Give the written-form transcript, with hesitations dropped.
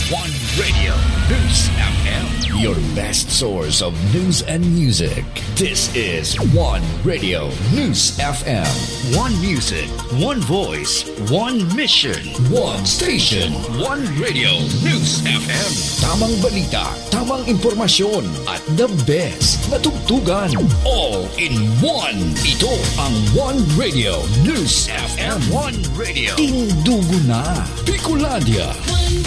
One Radio News FM, your best source of news and music. This is One Radio News FM. One music, one voice, one mission, one station. One Radio News FM. Tamang balita, tamang impormasyon, at the best na tugtugan. All in one. Ito ang One Radio News FM. One Radio. Tindugo na. Bicolandia.